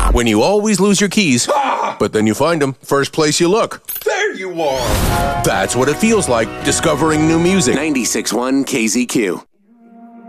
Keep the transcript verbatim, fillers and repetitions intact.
When you always lose your keys, but then you find them first place you look. There you are. That's what it feels like discovering new music. ninety-six point one K Z Q.